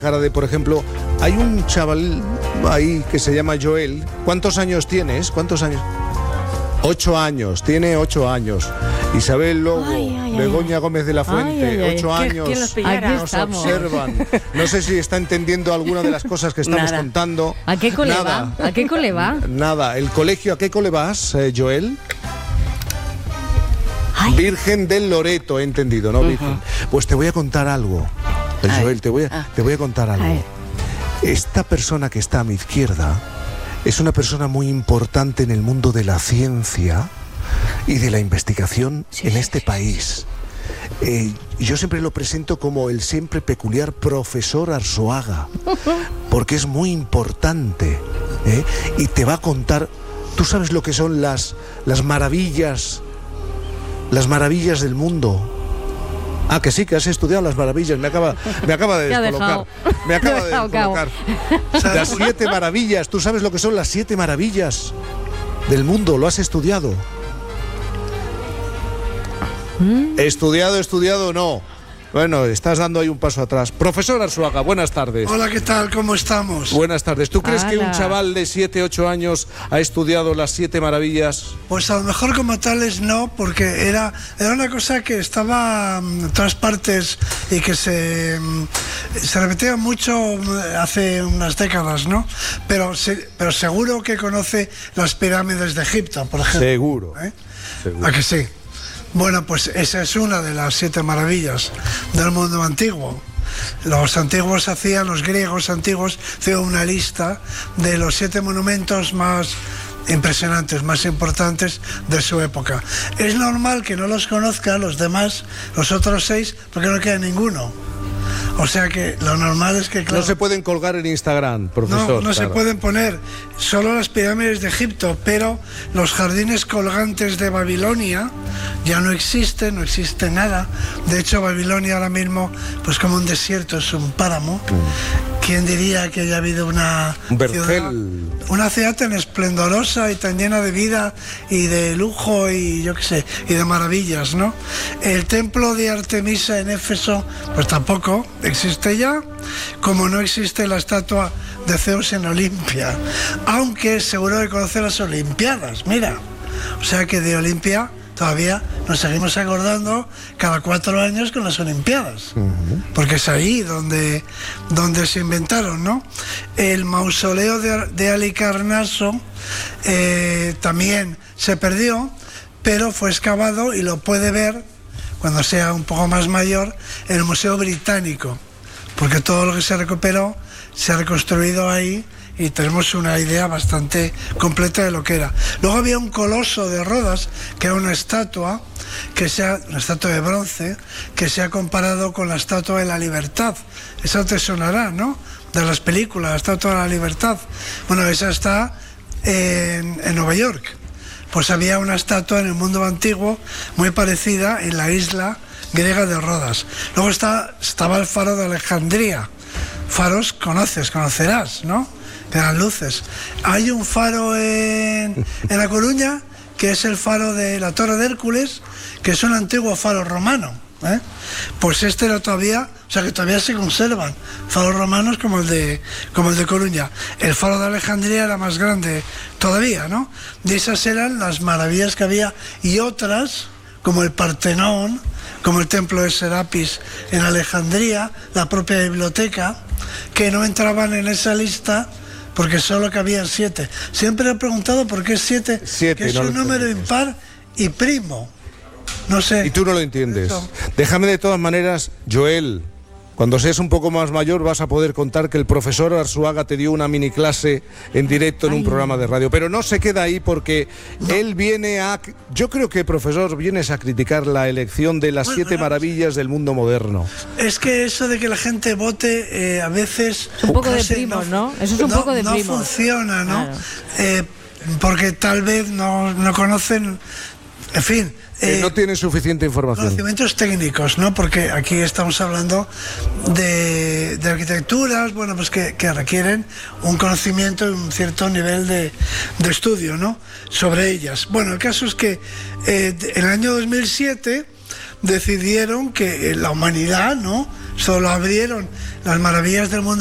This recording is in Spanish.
cara de, por ejemplo, hay un chaval ahí que se llama Joel. ¿Cuántos años tienes? ¿Cuántos años? 8 años, tiene 8 años. Isabel Lobo, Begoña Gómez de la Fuente, 8 años, nos observan. No sé si está entendiendo alguna de las cosas que estamos contando. ¿A qué cole va? ¿A qué cole va? Nada, el colegio, ¿a qué cole vas, Joel? Virgen del Loreto, he entendido, ¿no? Virgen. Pues te voy a contar algo. Joel, te voy a contar algo. Esta persona que está a mi izquierda es una persona muy importante en el mundo de la ciencia y de la investigación en este país. Yo siempre lo presento como el siempre peculiar profesor Arzuaga, porque es muy importante, y te va a contar. ¿Tú sabes lo que son las maravillas del mundo? Ah, que sí, que has estudiado las maravillas. Me acaba de descolocar. Me acaba de descolocar. Las 7 maravillas. ¿Tú sabes lo que son las 7 maravillas del mundo? ¿Lo has estudiado? ¿Estudiado no? Bueno, estás dando ahí un paso atrás. Profesor Arzuaga, buenas tardes. Hola, ¿qué tal? ¿Cómo estamos? Buenas tardes. ¿Tú crees que un chaval de 7, 8 años ha estudiado las 7 maravillas? Pues a lo mejor como tales no, porque era una cosa que estaba en todas partes y que se repetía mucho hace unas décadas, ¿no? Pero seguro que conoce las pirámides de Egipto, por ejemplo. Seguro. Seguro. ¿A que sí? Bueno, pues esa es una de las 7 maravillas del mundo antiguo. Los griegos antiguos hacían una lista de los 7 monumentos más impresionantes, más importantes de su época. Es normal que no los conozcan los demás, los otros 6, porque no queda ninguno. O sea que lo normal es que, claro, no se pueden colgar en Instagram, profesor. No se pueden poner, solo las pirámides de Egipto, pero los jardines colgantes de Babilonia ya no existe nada. De hecho, Babilonia ahora mismo, pues como un desierto, es un páramo. ¿Quién diría que haya habido una ciudad tan esplendorosa y tan llena de vida y de lujo y yo qué sé, y de maravillas, ¿no? El templo de Artemisa en Éfeso, pues tampoco existe ya, como no existe la estatua de Zeus en Olimpia, aunque seguro que conoce las Olimpiadas, mira. O sea que de Olimpia todavía nos seguimos acordando cada 4 años con las Olimpiadas, porque es ahí donde se inventaron, ¿no? El mausoleo de Halicarnaso también se perdió, pero fue excavado y lo puede ver cuando sea un poco más mayor en el Museo Británico, porque todo lo que se recuperó se ha reconstruido ahí y tenemos una idea bastante completa de lo que era. Luego había un coloso de Rodas, que era una estatua de bronce, que se ha comparado con la Estatua de la Libertad. Esa te sonará, ¿no? De las películas, la Estatua de la Libertad. Bueno, esa está en Nueva York. Pues había una estatua en el mundo antiguo muy parecida en la isla griega de Rodas. Luego estaba el faro de Alejandría. Faros conocerás, ¿no? Que dan luces. Hay un faro en La Coruña, que es el faro de la Torre de Hércules, que es un antiguo faro romano. Pues este era todavía, o sea que todavía se conservan faros romanos como el de Coruña. El faro de Alejandría era más grande todavía, ¿no? Y esas eran las maravillas que había, y otras, como el Partenón, como el templo de Serapis en Alejandría, la propia biblioteca, que no entraban en esa lista porque solo cabían 7. Siempre he preguntado por qué 7, que es un número impar y primo. No sé. Y tú no lo entiendes. Eso. Déjame de todas maneras, Joel, cuando seas un poco más mayor vas a poder contar que el profesor Arzuaga te dio una mini clase en directo en un programa de radio. Pero no se queda ahí porque él viene yo creo que, profesor, vienes a criticar la elección de las 7 maravillas del mundo moderno. Es que eso de que la gente vote a veces... Es un poco de primos, ¿no? Eso es un poco de primos. No funciona, ¿no? Claro. Porque tal vez no conocen... En fin... no tienen suficiente información. Conocimientos técnicos, ¿no? Porque aquí estamos hablando de arquitecturas, bueno, pues que requieren un conocimiento y un cierto nivel de estudio, ¿no? Sobre ellas. Bueno, el caso es que en el año 2007 decidieron que la humanidad, ¿no? Solo abrieron las maravillas del mundo